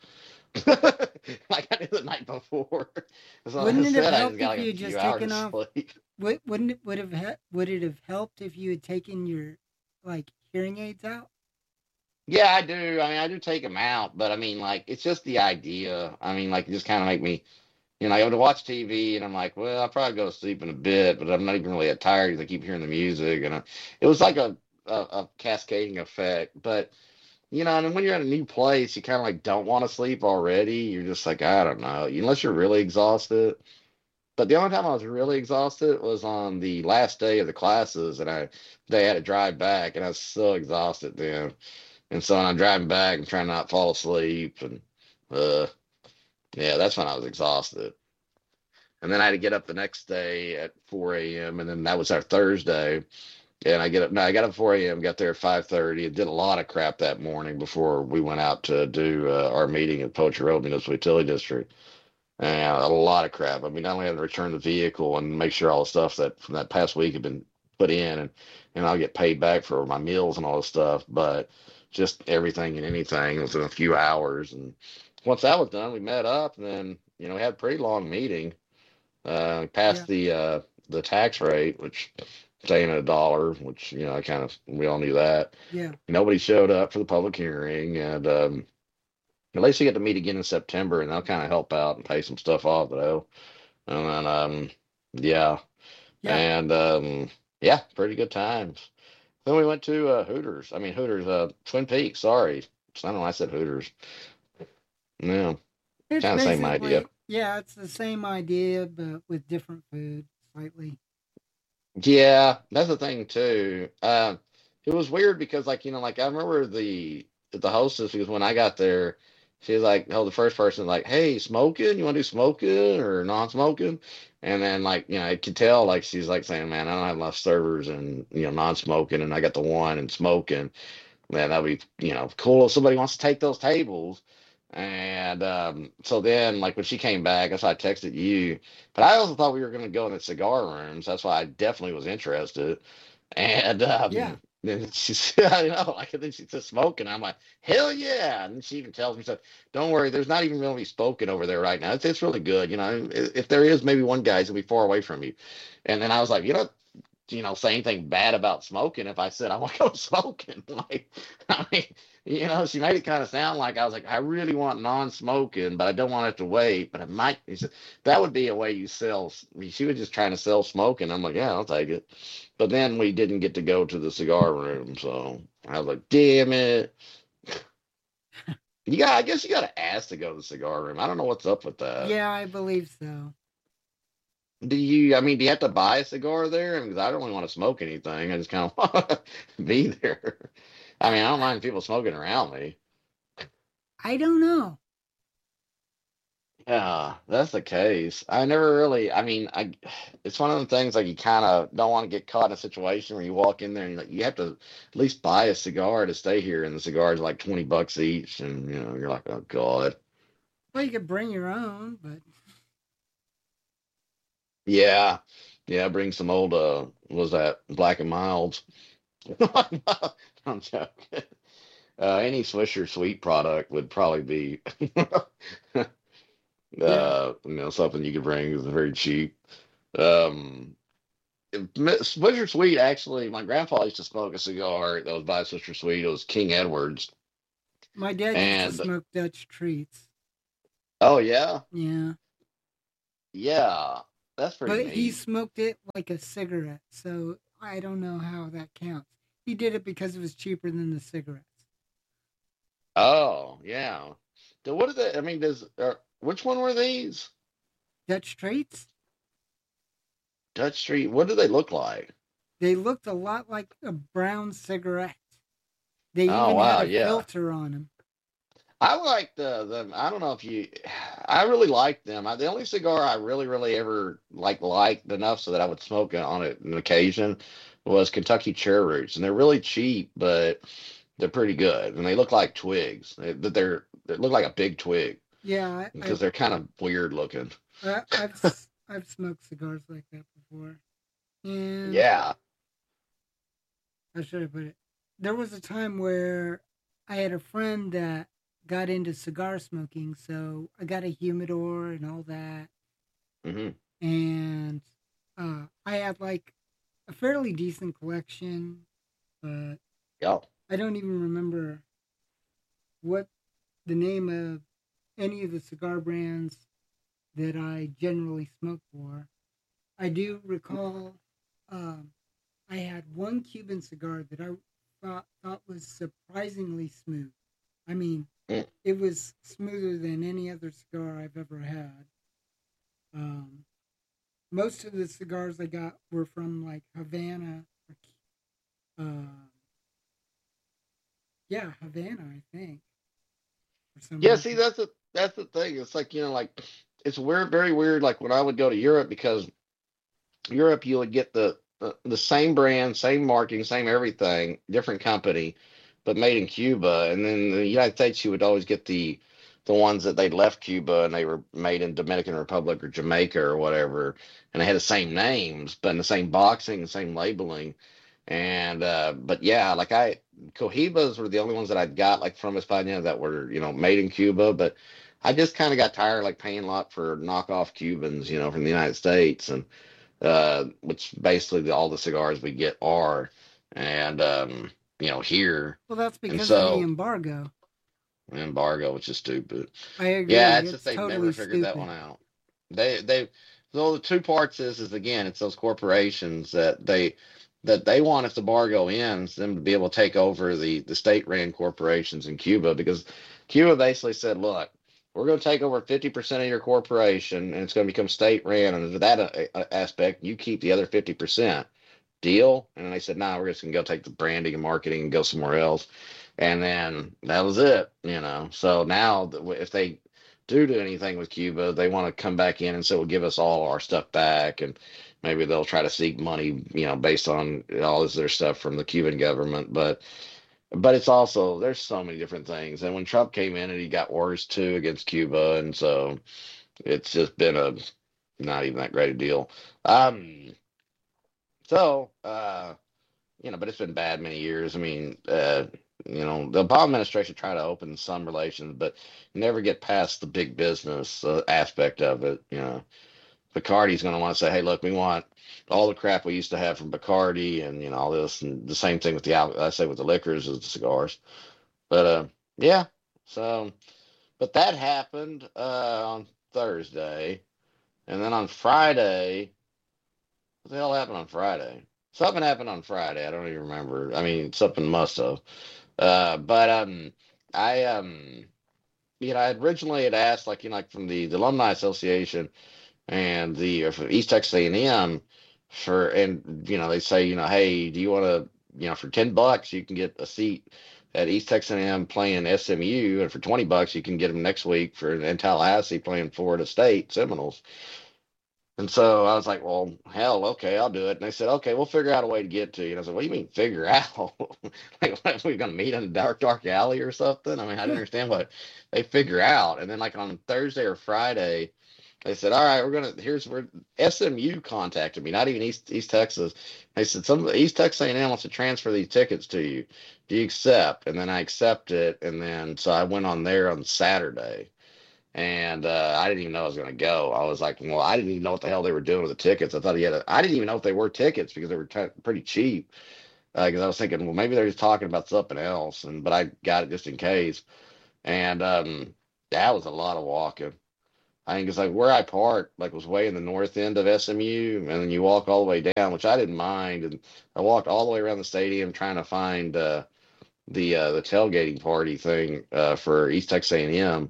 Like I did the night before. So Wouldn't it have instead, I just helped got if like you a had few just hours taken of off? sleep. Would wouldn't it would have would it have helped if you had taken your like hearing aids out? Yeah, I do. I mean, I do take them out, but I mean, like, it's just the idea. I mean, like, it just kind of make me, you know, I go to watch T V and I'm like, well, I'll probably go to sleep in a bit, but I'm not even really that tired because I keep hearing the music. And uh, it was like a, a, a cascading effect. But, you know, and then when you're in a new place, you kind of like don't want to sleep already. You're just like, I don't know, unless you're really exhausted. But the only time I was really exhausted was on the last day of the classes, and I they had to drive back, and I was so exhausted then. And so when I'm driving back and trying not to fall asleep, and uh, yeah, that's when I was exhausted. And then I had to get up the next day at four a m. And then that was our Thursday. And I get up, no, I got up at four a m, got there at five thirty, and did a lot of crap that morning before we went out to do uh, our meeting at Poacher Road Municipal Utility District. And a lot of crap. I mean, not only had to return the vehicle and make sure all the stuff that from that past week had been put in, and and I'll get paid back for my meals and all this stuff, but just everything and anything within a few hours. And once that was done, we met up, and then you know we had a pretty long meeting. Uh, we Yeah, passed the uh, the tax rate, which staying at a dollar, which you know I kind of we all knew that. yeah, Nobody showed up for the public hearing, and um, at least we get to meet again in September, and they'll kind of help out and pay some stuff off though. And then, um, yeah, yeah. and um, yeah, pretty good times. Then we went to uh, Hooters. I mean Hooters, uh, Twin Peaks. Sorry, I don't know. I said Hooters. Yeah, It's kind of same idea. basically yeah, it's the same idea but with different food slightly. Yeah, that's the thing too. Uh, it was weird because, like, you know, like I remember the the hostess because when I got there, she was like, "Oh, the first person like, hey, smoking? You want to do smoking or non-smoking?" And then, like, you know, I could tell like she's like saying, "Man, I don't have enough servers and you know non-smoking, and I got the one and smoking." Man, that'd be, you know, cool if somebody wants to take those tables. And um, so then, like when she came back, that's why I texted you. But I also thought we were going to go in the cigar rooms. That's why I definitely was interested. And Yeah. um, then she said, I know, like, and then she said smoking. I'm like, hell yeah. And she even tells me, said, don't worry, there's not even really smoking over there right now. It's, it's really good. You know, if if there is, maybe one guy's going to be far away from you. And then I was like, you know, you know, say anything bad about smoking if I said I want to go smoking. Like, I mean, you know, she made it kind of sound like I was like, I really want non-smoking, but I don't want it to wait. But it might. He said, that would be a way you sell. I mean, she was just trying to sell smoking. I'm like, yeah, I'll take it. But then we didn't get to go to the cigar room, so I was like, damn it. Yeah, I guess you got to ask to go to the cigar room. I don't know what's up with that. Yeah, I believe so. Do you, I mean, do you have to buy a cigar there? Because I don't really want to smoke anything. I just kind of want to be there. I mean, I don't mind people smoking around me. I don't know. Yeah, that's the case. I never really, I mean, I, it's one of the things like you kind of don't want to get caught in a situation where you walk in there and like you have to at least buy a cigar to stay here, and the cigars are like twenty bucks each, and you know, you're like, oh God. Well, you could bring your own, but Yeah. Yeah, bring some old uh what was that Black and Milds. I'm joking. Uh, any Swisher Sweet product would probably be, uh, Yeah, you know, something you could bring is very cheap. Um, Swisher Sweet, actually, my grandpa used to smoke a cigar that was by Swisher Sweet. It was King Edwards. my dad used to And, smoke Dutch treats. oh, yeah, Yeah, yeah, that's pretty but he neat. smoked it like a cigarette, so I don't know how that counts. He did it because it was cheaper than the cigarettes. Oh, yeah. So what are they? I mean, does, uh, which one were these? Dutch treats? Dutch Street. What do they look like? They looked a lot like a brown cigarette. They Oh, even had wow, a yeah. filter on them. I like the the. I don't know if you. I really like them. I, the only cigar I really, really ever like liked enough so that I would smoke it on it an occasion was Kentucky Cherry Roots, and they're really cheap, but they're pretty good, and they look like twigs. They, they're they look like a big twig Yeah, I, because they're kind of weird looking. I I've I've smoked cigars like that before, and Yeah. how should I put it? There was a time where I had a friend that got into cigar smoking, so I got a humidor and all that, Hmm. and uh, I had like a fairly decent collection, but Yeah. I don't even remember what the name of any of the cigar brands that I generally smoke for. I do recall um, I had one Cuban cigar that I thought, thought was surprisingly smooth. I mean, Mm. it was smoother than any other cigar I've ever had. Um, Most of the cigars I got were from like Havana. Or, uh, yeah, Havana, I think, for some Yeah. See, reason. that's the that's the thing. It's like you know, like it's weird, very weird. Like when I would go to Europe because Europe, you would get the, the the same brand, same marketing, same everything, different company, but made in Cuba. And then the United States, you would always get the the ones that they'd left Cuba and they were made in Dominican Republic or Jamaica or whatever, and they had the same names, but in the same boxing, the same labeling. And uh, but yeah, like I Cohibas were the only ones that I'd got like from España that were you know made in Cuba, but I just kind of got tired like paying a lot for knockoff Cubans, you know, from the United States and uh, which basically the, all the cigars we get are, and um, you know here, Well, that's and because of the so embargo. embargo, which is stupid. I Yeah, agree. it's just It's they've never totally figured that stupid. one out. They they so the two parts is is again it's those corporations that they that they want if the embargo ends them to be able to take over the the state ran corporations in Cuba because Cuba basically said, look, we're going to take over fifty percent of your corporation and it's going to become state ran and that uh, uh, aspect you keep the other fifty percent deal. And they said, no, nah, we're just gonna go take the branding and marketing and go somewhere else. And then that was it, you know. So now, if they do do anything with Cuba, they want to come back in and so will give us all our stuff back, and maybe they'll try to seek money, you know, based on all this their stuff from the Cuban government. But but it's also there's so many different things. And when Trump came in, and he got worse too against Cuba, and so it's just been a not even that great a deal. Um, so uh you know, but it's been bad many years. I mean, uh, you know, the Obama administration tried to open some relations, but never get past the big business uh, aspect of it. You know, Bacardi's going to want to say, "Hey, look, we want all the crap we used to have from Bacardi, and you know, all this, and the same thing with the I say with the liquors as the cigars." But uh, yeah, so but that happened uh, on Thursday, and then on Friday, what the hell happened on Friday? Something happened on Friday. I don't even remember. I mean, something must have. Uh, but um, I um, you know, I originally had asked, like, you know, like from the, the Alumni Association and the uh, from East Texas A and M for, and you know, they say, you know, hey, do you want to, you know, for ten bucks you can get a seat at East Texas A and M playing S M U, and for twenty bucks you can get them next week for in Tallahassee playing Florida State Seminoles. And so I was like, well, hell, okay, I'll do it. And they said, okay, we'll figure out a way to get to you. And I said, what do you mean figure out? Like, what, we going to meet in a dark, dark alley or something? I mean, I didn't understand what they figure out. And then like on Thursday or Friday, They said, all right, we're gonna. Here's where S M U contacted me, not even East East Texas. They said some East Texas A and M wants to transfer these tickets to you. Do you accept? And then I accepted, and then so I went on there on Saturday, and uh, I didn't even know I was gonna go. I was like, well, I didn't even know what the hell they were doing with the tickets. I thought he had. A, I didn't even know if they were tickets because they were t- pretty cheap. Because uh, I was thinking, well, maybe they're just talking about something else, and but I got it just in case. And um, that was a lot of walking. I think it's like where I parked, like was way in the north end of S M U, and then you walk all the way down, which I didn't mind. And I walked all the way around the stadium trying to find uh, the uh, the tailgating party thing uh, for East Texas A and M,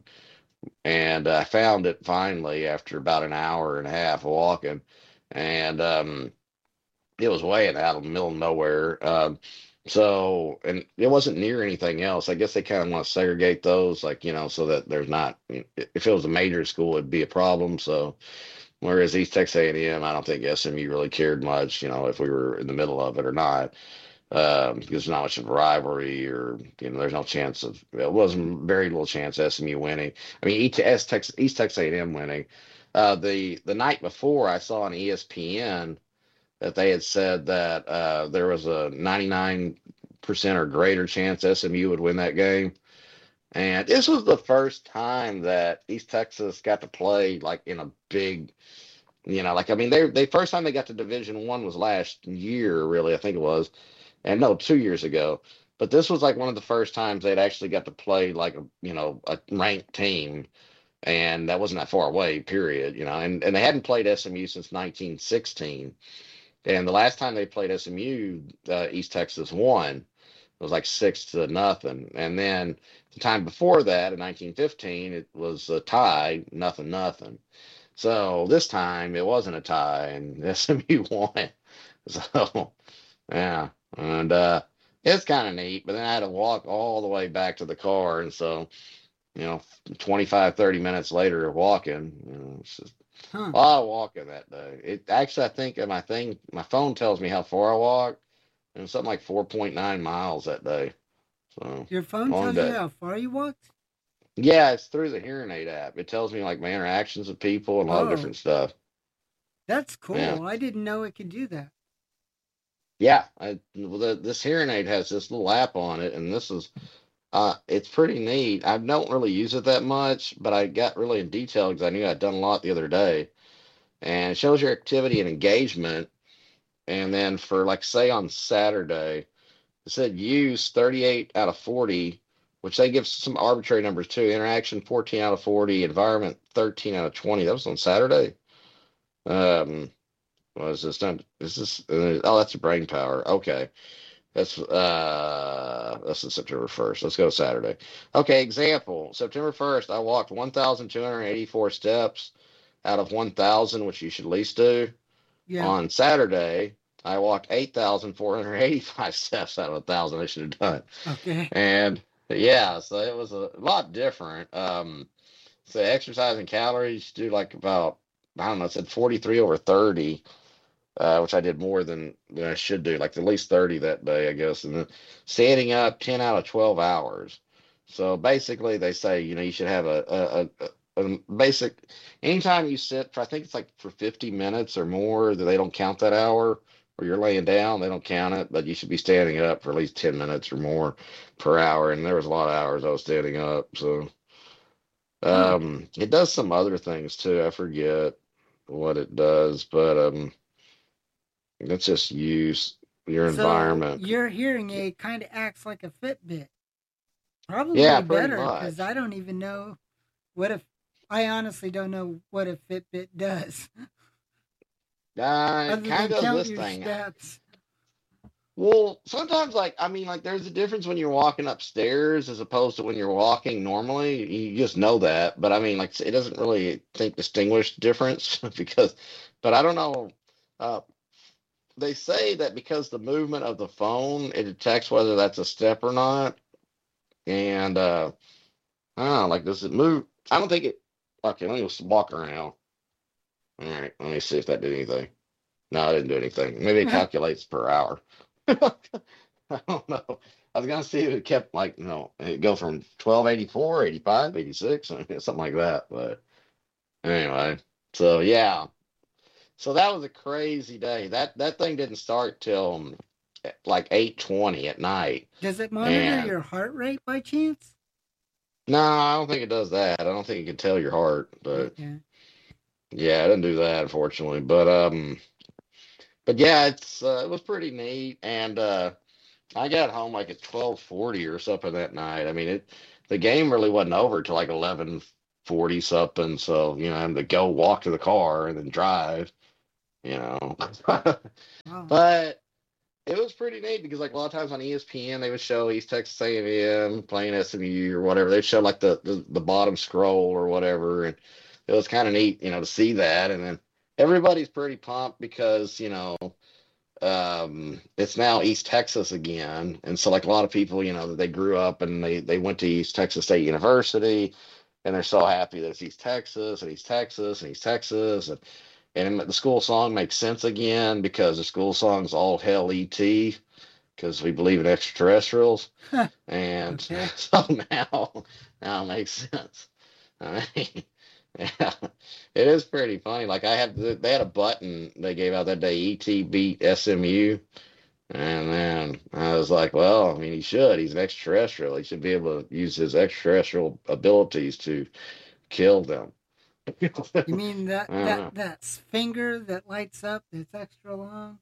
and uh, I found it finally after about an hour and a half of walking, and um, it was way out of the middle of nowhere. Um, so, and it wasn't near anything else. I guess they kind of want to segregate those, like, you know, so that there's not, if it was a major school, it'd be a problem. So, whereas East Texas A and M, I don't think S M U really cared much, you know, if we were in the middle of it or not. Um, because there's not much of a rivalry, or you know, there's no chance of. Well, it wasn't very little chance S M U winning. I mean, East Texas, East Texas A and M winning. Uh, the the night before, I saw on E S P N that they had said that uh, there was a ninety-nine percent or greater chance S M U would win that game. And this was the first time that East Texas got to play like in a big, you know, like I mean, they they first time they got to Division One was last year, really, I think it was, and no, two years ago. But this was like one of the first times they'd actually got to play like a, you know, a ranked team, and that wasn't that far away, period, you know, and and they hadn't played S M U since nineteen sixteen. And the last time they played S M U, uh, East Texas won. It was like six to nothing. And then the time before that, in nineteen fifteen, it was a tie, nothing, nothing. So this time it wasn't a tie, and S M U won. So yeah, and uh, it's kind of neat. But then I had to walk all the way back to the car, and so you know, twenty-five, thirty minutes later of walking, you know, it's just Huh. a lot of walking that day. It actually, I think my thing, my phone tells me how far I walked, and it's something like four point nine miles that day. So Your phone long tells you day. how far you walked? Yeah, it's through the hearing aid app. It tells me like my interactions with people and a lot of Oh, different stuff. that's Yeah, cool. I didn't know it could do that. yeah. I, well, the, this hearing aid has this little app on it, and this is uh, it's pretty neat. I don't really use it that much, but I got really in detail because I knew I'd done a lot the other day, and it shows your activity and engagement. And then for like say on Saturday, it said use thirty-eight out of forty, which they give some arbitrary numbers too. Interaction fourteen out of forty, environment thirteen out of twenty. That was on Saturday. Um, was this done? Is this? Uh, oh, that's brain power. Okay, that's uh, that's the September first. Let's go Saturday. Okay, example. September first, I walked one thousand two hundred eighty-four steps out of one thousand, which you should at least do. Yeah. On Saturday, I walked eight thousand four hundred eighty-five steps out of a thousand I should have done. Okay. And yeah, so it was a lot different. Um, so exercise and calories do like about, I don't know, it said forty-three over thirty, uh, which I did more than, than I should do, like at least thirty that day, I guess. And then standing up ten out of twelve hours. So basically, they say, you know, you should have a, a, a, a basic, anytime you sit for, I think it's like for fifty minutes or more, that they don't count that hour, or you're laying down, they don't count it, but you should be standing up for at least ten minutes or more per hour. And there was a lot of hours I was standing up. So Huh. um, it does some other things too. I forget what it does, but um, let's just use your So environment. your hearing aid kind of acts like a Fitbit. Yeah, Probably pretty better because much. I don't even know what if. I honestly don't know what a Fitbit does Uh, it other kind than of does count this your thing. steps. Well, sometimes, like, I mean, like, there's a difference when you're walking upstairs as opposed to when you're walking normally. You just know that. But I mean, like, it doesn't really think distinguish difference because, but I don't know. Uh, they say that because the movement of the phone, it detects whether that's a step or not. And, uh, I don't know, like, does it move? I don't think it. Okay, let me just walk around. All right, let me see if that did anything. No, it didn't do anything. Maybe it calculates per hour. I don't know. I was gonna see if it kept like, you know, it go from twelve eighty-four, eighty-five, eighty-six, something like that. But anyway, So yeah, so that was a crazy day. That that thing didn't start till um, like eight twenty at night, Does it monitor and your heart rate by chance? no, I don't think it does that. I don't think it can tell your heart, but Okay. yeah, it didn't do that unfortunately. But um, but yeah, it's uh, it was pretty neat, and uh, I got home like at twelve forty or something that night. I mean, it the game really wasn't over till like eleven forty something. So you know, I had to go walk to the car and then drive. You know, Wow. but it was pretty neat because like a lot of times on E S P N they would show East Texas A and M playing S M U or whatever. They'd show like the, the the bottom scroll or whatever, and it was kind of neat, you know, to see that. And then everybody's pretty pumped because you know um, it's now East Texas again, and so like a lot of people, you know, they grew up and they they went to East Texas State University, and they're so happy that it's East Texas and East Texas and East Texas, and and the school song makes sense again because the school song's all hell E T because we believe in extraterrestrials, and Okay. so now now it makes sense. I mean, yeah, it is pretty funny. Like I have, they had a button they gave out that day, E T beat S M U, and then I was like, well, I mean, he should. He's an extraterrestrial. He should be able to use his extraterrestrial abilities to kill them. I You mean that don't that know. that finger that lights up that's extra long?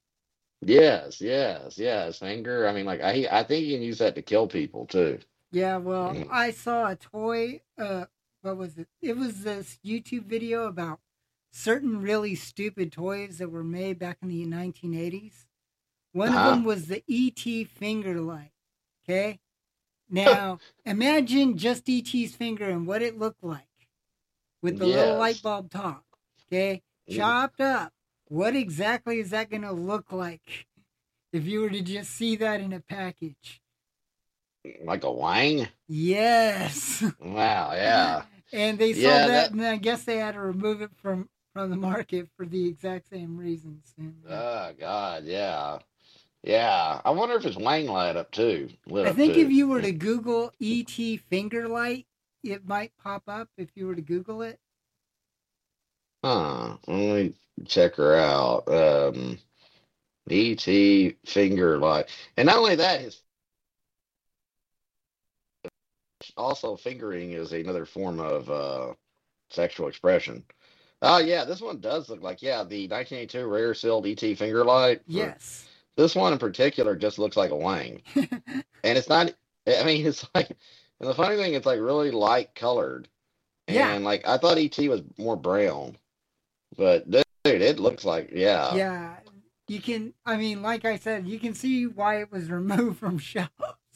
Yes, yes, yes. Finger. I mean, like I, I think you can use that to kill people too. Yeah, well, Mm. I saw a toy. Uh, what was it? It was this YouTube video about certain really stupid toys that were made back in the nineteen eighties. One of Uh-huh. them was the E T finger light. Okay, now imagine just E T's finger and what it looked like with the little light Yes. bulb top. Okay, Mm. chopped up. What exactly is that going to look like if you were to just see that in a package? Like a wang. Yes. Wow. Yeah. And they sold Yeah. that, That. and I guess they had to remove it from from the market for the exact same reasons. And uh, Oh God. Yeah. Yeah. I wonder if his wang light up too. Lit I up think if too. you were to Google E T finger light, it might pop up if you were to Google it. Huh. Let me check her out. Um. E T finger light, and not only that, his also fingering is another form of uh sexual expression. Oh yeah, this one does look like, yeah, the nineteen eighty-two rare sealed E T finger light. For Yes. this one in particular, just looks like a wang, and it's not. I mean, it's like, and the funny thing, it's like really light colored, Yeah. and like I thought E T was more brown, but dude, it looks like, yeah, Yeah. You can, I mean, like I said, you can see why it was removed from shelves.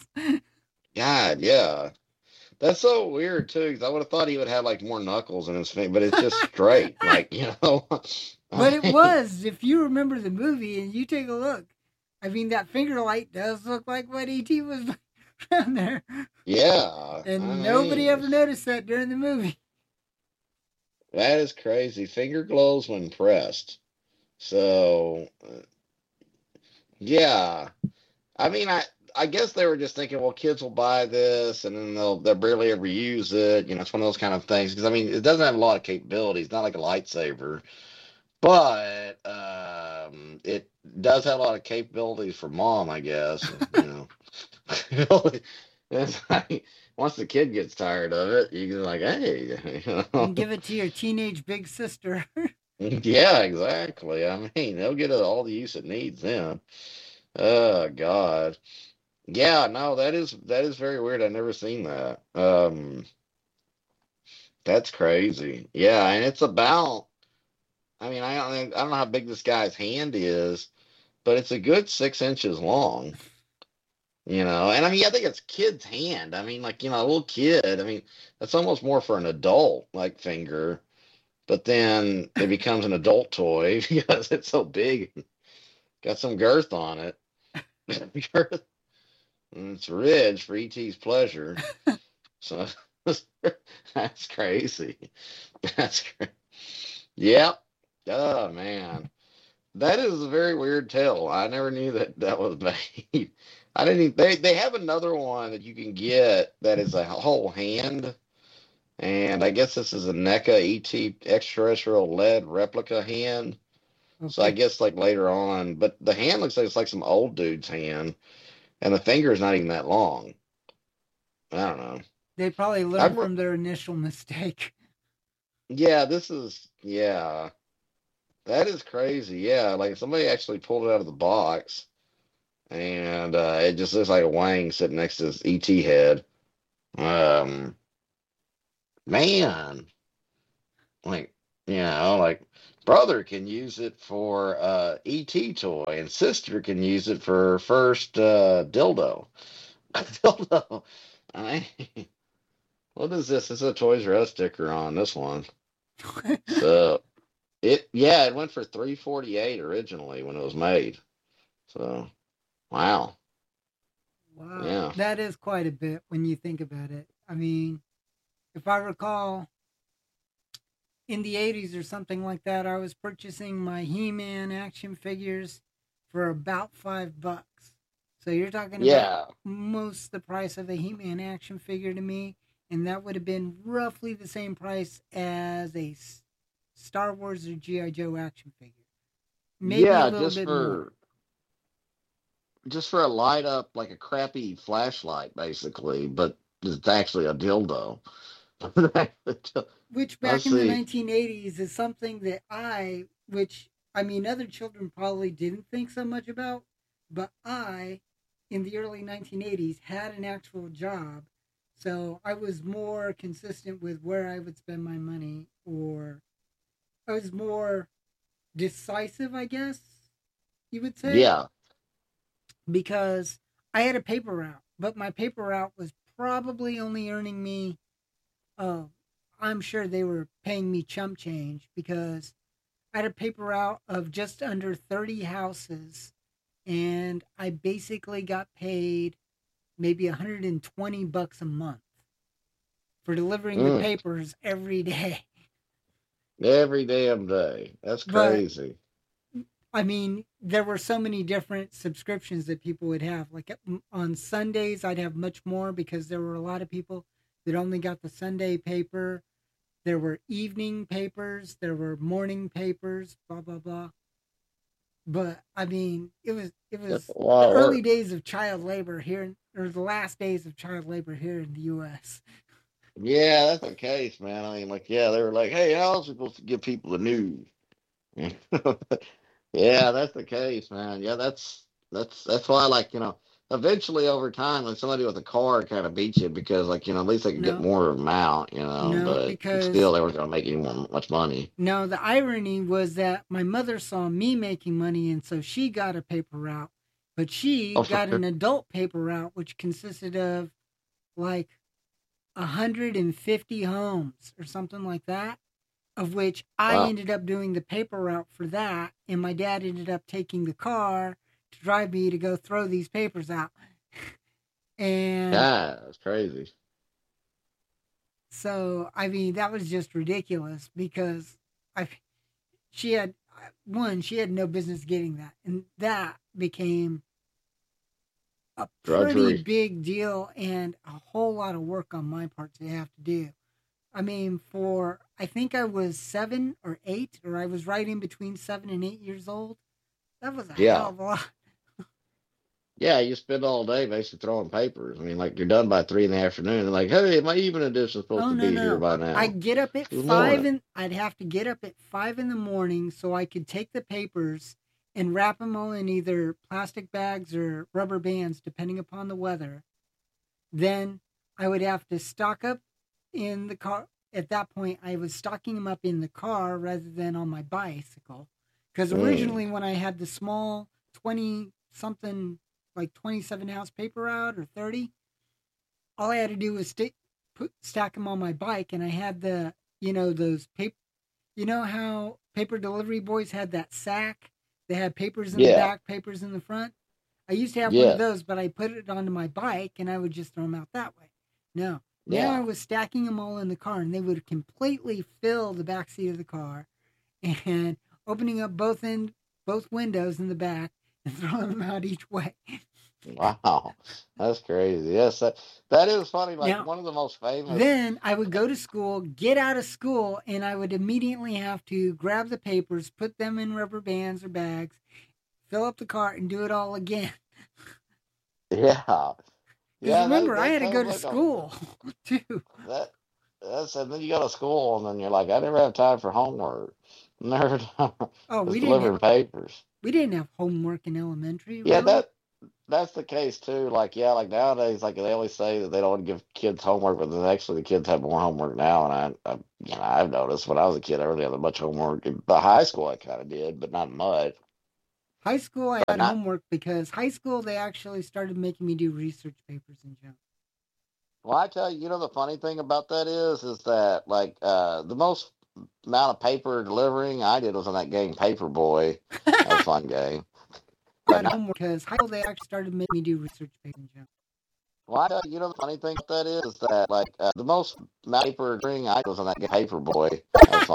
God, yeah. That's so weird too, because I would have thought he would have like more knuckles in his face, but it's just straight, like you know. But it I mean, was, if you remember the movie and you take a look, I mean, that finger light does look like what E T was down there. yeah, I And nobody mean, ever noticed that during the movie. that is crazy. Finger glows when pressed. So, uh, yeah, I mean, I I guess they were just thinking, well, kids will buy this and then they'll they'll barely ever use it. You know, it's one of those kind of things because I mean, it doesn't have a lot of capabilities. Not like a lightsaber, but um, it does have a lot of capabilities for mom, I guess. You know, it's like, once the kid gets tired of it, you can like, hey, you You know, can give it to your teenage big sister. yeah, exactly. I mean, they'll get all the use it needs then. Oh God, yeah, no, that is that is very weird. I've never seen that. Um, that's crazy. Yeah, and it's about. I mean, I don't I don't know how big this guy's hand is, but it's a good six inches long, you know. And I mean, I think it's kid's hand. I mean, like, you know, a little kid. I mean, that's almost more for an adult, like finger. But then it becomes an adult toy because it's so big, got some girth on it. Girth, and it's ridge for E T's pleasure. So that's crazy. That's crazy. Yep. Oh man. That is a very weird tale. I never knew that that was made. I didn't even, they they have another one that you can get that is a whole hand, And I guess this is a NECA E T extraterrestrial lead replica hand. So I Okay. guess like later on, but the hand looks like it's like some old dude's hand, and the finger is not even that long. I don't know. They probably I learned re- from their initial mistake. yeah, this is yeah, that is crazy. Yeah, like somebody actually pulled it out of the box, and uh, it just looks like a Wang sitting next to his E T head. Um, man, like you know, like brother can use it for uh E T toy, and sister can use it for her first uh dildo. Dildo. I what is this? This is a Toys R Us sticker on this one. So it yeah, it went for three forty eight originally when it was made. So wow. Wow, Yeah. that is quite a bit when you think about it. I mean, if I recall, in the eighties or something like that, I was purchasing my He-Man action figures for about five bucks. So you're talking about Yeah. most the price of a He-Man action figure to me, and that would have been roughly the same price as a Star Wars or G I. Joe action figure, maybe a Yeah, little just bit more. for just for a light up like a crappy flashlight basically, but it's actually a dildo. Which back Let's in the see. nineteen eighties is something that I, which I mean, other children probably didn't think so much about, but I, in the early nineteen eighties, had an actual job. So I was more consistent with where I would spend my money, or I was more decisive, I guess you would say, Yeah. because I had a paper route, but my paper route was probably only earning me, oh, I'm sure they were paying me chump change because I had a paper route of just under thirty houses, and I basically got paid maybe one hundred twenty bucks a month for delivering the Mm. papers every day. Every damn day. That's But crazy. I mean, there were so many different subscriptions that people would have. Like on Sundays, I'd have much more because there were a lot of people that only got the Sunday paper. There were evening papers, there were morning papers, blah blah blah. But I mean, it was it That's was a the lot of early work. days of child labor here, or the last days of child labor here in the U S. Yeah, that's the case, man. I mean, like, yeah, they were like, hey, how else are we supposed to give people the news? Yeah, that's the case, man. Yeah, that's that's that's why, like, you know, eventually over time, like somebody with a car kind of beats you because, like, you know, at least they could get No, more of them out, you know, no, but because still they weren't going to make any more, much money. no, the irony was that my mother saw me making money, and so she got a paper route, but she Oh, for got sure. an adult paper route, which consisted of like one hundred fifty homes or something like that, of which I Wow. ended up doing the paper route for that, and my dad ended up taking the car to drive me to go throw these papers out. And Yeah, that's crazy. so, I mean, that was just ridiculous because I, she had, one, she had no business getting that. And that became a pretty Drudgery. big deal and a whole lot of work on my part to have to do. I mean, for I think I was seven or eight, or I was right in between seven and eight years old. That was a hell Yeah. of a lot. Yeah, you spend all day basically throwing papers. I mean, like, you're done by three in the afternoon. And like, hey, my evening edition is supposed Oh to no, be no, here no! by I now. get up at Good five, morning. and I'd have to get up at five in the morning so I could take the papers and wrap them all in either plastic bags or rubber bands, depending upon the weather. Then I would have to stock up in the car. At that point, I was stocking them up in the car rather than on my bicycle. Because Mm. originally, when I had the small twenty something, like twenty-seven ounce paper route or thirty, all I had to do was stick, put, stack them on my bike, and I had the, you know, those paper, you know how paper delivery boys had that sack? They had papers in the Yeah. back, papers in the front. I used to have one of Yeah. those, but I put it onto my bike and I would just throw them out that way. No, now I Yeah. was stacking them all in the car, and they would completely fill the back seat of the car, and opening up both end, both windows in the back and throwing them out each way. Wow, that's crazy. Yes, that, that is funny. Like Now, one of the most famous. then I would go to school, get out of school, and I would immediately have to grab the papers, put them in rubber bands or bags, fill up the cart, and do it all again. Yeah, Because yeah, that remember, I that had to go sounds to like a school too. that. That's and then you go to school and then you're like, I never have time for homework. Never time. Oh, Just we didn't have, delivering papers. we didn't have homework in elementary, Yeah, really. that that's the case too. Like, yeah, like nowadays, like they always say that they don't give kids homework, but then actually the kids have more homework now. And I, I you know, I've noticed when I was a kid, I really had much homework. In the high school, I kind of did, but not much. High school, I But had not. homework because high school they actually started making me do research papers in junk. Well, I tell you, you know, the funny thing about that is, is that like uh the most amount of paper delivering I did was on that game Paperboy. That was a fun game. I But had not. homework because high school they actually started making me do research papers in junk. Well, I tell you, you know, the funny thing about that is, is that like uh, the most amount of paper during I was on that game Paperboy. That was fun.